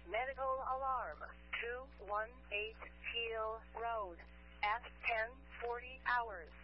Medical alarm. 218 Keel Road at 10:40 hours.